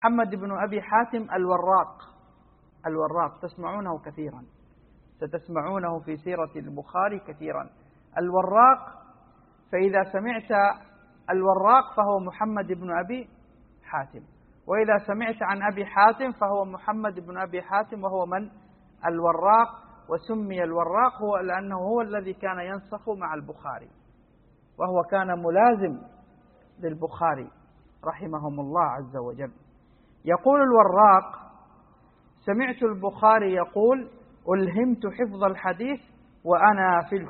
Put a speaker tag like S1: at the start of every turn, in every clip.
S1: محمد بن أبي حاتم الوراق تسمعونه كثيرا، ستسمعونه في سيرة البخاري كثيرا. الوراق، فإذا سمعت الوراق فهو محمد بن أبي حاتم، وإذا سمعت عن أبي حاتم فهو محمد بن أبي حاتم، وهو من؟ الوراق. وسمي الوراق هو لأنه هو الذي كان ينسخ مع البخاري، وهو كان ملازم للبخاري رحمهم الله عز وجل. يقول الوراق: سمعت البخاري يقول: ألهمت حفظ الحديث وأنا في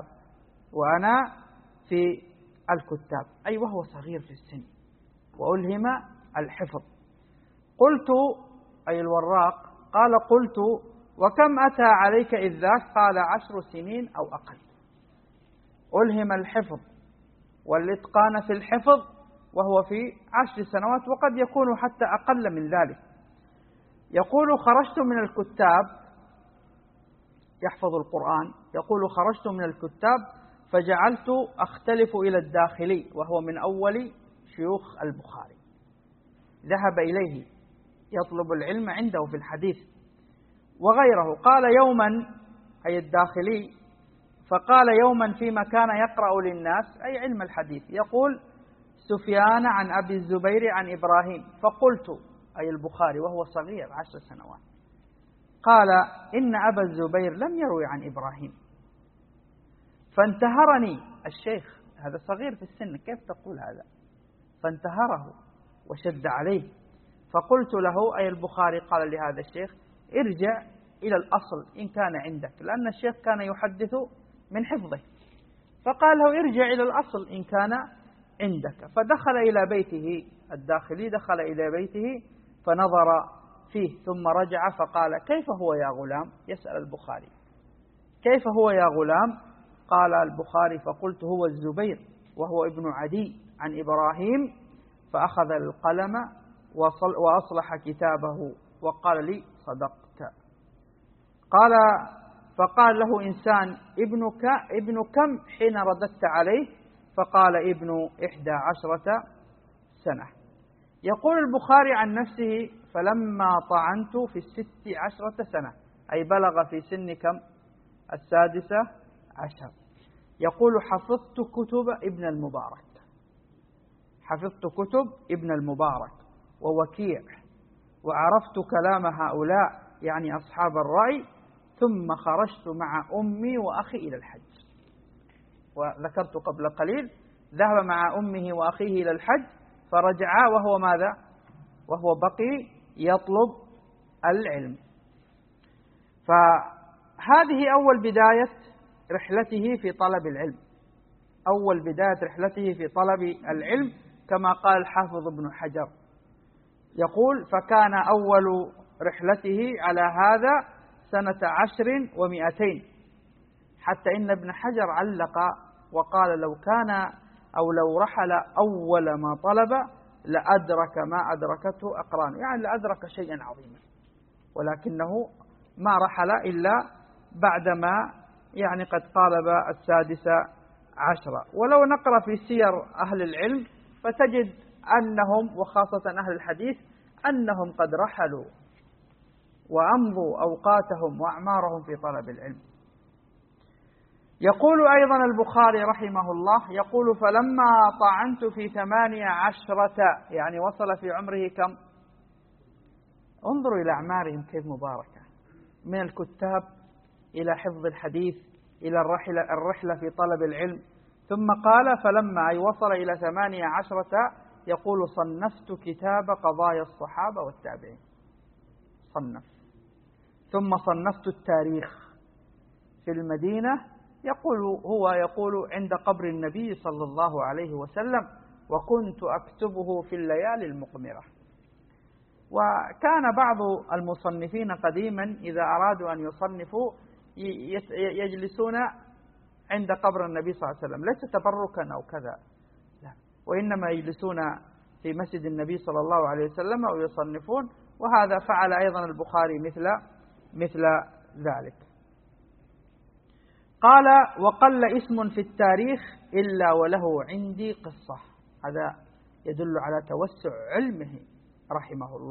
S1: الكتاب، أي وهو صغير في السن، وألهم الحفظ. قلت، أي الوراق قال: قلت: وكم أتى عليك إذ ذاك؟ قال: 10 سنين أو أقل. ألهم الحفظ والإتقان في الحفظ وهو في 10 سنوات، وقد يكون حتى أقل من ذلك. يقول: خرجت من الكتاب، يحفظ القرآن، يقول: خرجت من الكتاب فجعلت أختلف إلى الداخلي، وهو من أول شيوخ البخاري، ذهب إليه يطلب العلم عنده في الحديث وغيره. قال يوما، أي الداخلي، فقال يوما فيما كان يقرأ للناس، أي علم الحديث، يقول: سفيان عن أبي الزبير عن إبراهيم. فقلت، أي البخاري وهو صغير 10 سنوات، قال: إن أبا الزبير لم يروي عن إبراهيم. فانتهرني الشيخ، هذا صغير في السن، كيف تقول هذا؟ فانتهره وشد عليه. فقلت له، أي البخاري قال لهذا الشيخ: ارجع إلى الأصل إن كان عندك، لأن الشيخ كان يحدث من حفظه، فقال له: ارجع إلى الأصل إن كان عندك. فدخل إلى بيته، الداخلي دخل إلى بيته فنظر فيه، ثم رجع فقال: كيف هو يا غلام؟ يسأل البخاري: كيف هو يا غلام؟ قال البخاري: فقلت: هو الزبير وهو ابن عدي عن إبراهيم. فأخذ القلم وأصلح كتابه وقال لي: صدقت. قال: فقال له إنسان: ابن كم حين رددت عليه؟ فقال: ابن 11 سنة. يقول البخاري عن نفسه: فلما طعنت في 16 سنة، أي بلغ في سن كم؟ 16. يقول: حفظت كتب ابن المبارك ووكيع، وعرفت كلام هؤلاء، يعني أصحاب الرأي، ثم خرجت مع أمي وأخي إلى الحج. وذكرت قبل قليل ذهب مع أمه وأخيه إلى الحج، فرجعا وهو ماذا؟ وهو بقي يطلب العلم. فهذه أول بداية رحلته في طلب العلم، أول بداية رحلته في طلب العلم، كما قال الحافظ ابن حجر، يقول: فكان أول رحلته على هذا سنة 10 و200. حتى إن ابن حجر علق وقال: لو كان أو لو رحل أول ما طلب لأدرك ما أدركته أقرانه، يعني لأدرك شيئا عظيما، ولكنه ما رحل إلا بعدما يعني قد قارب 16. ولو نقرأ في سير أهل العلم فتجد أنهم، وخاصة أهل الحديث، أنهم قد رحلوا وأمضوا أوقاتهم وأعمارهم في طلب العلم. يقول أيضا البخاري رحمه الله، يقول: فلما طعنت في 18، يعني وصل في عمره كم؟ انظروا إلى أعمارهم كيف مباركة، من الكتاب إلى حفظ الحديث إلى الرحلة في طلب العلم. ثم قال: فلما أي وصل إلى 18، يقول: صنفت كتاب قضايا الصحابة والتابعين، ثم صنفت التاريخ في المدينة، يقول عند قبر النبي صلى الله عليه وسلم: وكنت أكتبه في الليالي المقمرة. وكان بعض المصنفين قديما إذا أرادوا أن يصنفوا يجلسون عند قبر النبي صلى الله عليه وسلم، ليس تبركا أو كذا، لا، وإنما يجلسون في مسجد النبي صلى الله عليه وسلم ويصنفون. وهذا فعل أيضا البخاري مثل ذلك. قال: وقل اسم في التاريخ إلا وله عندي قصة. هذا يدل على توسع علمه رحمه الله.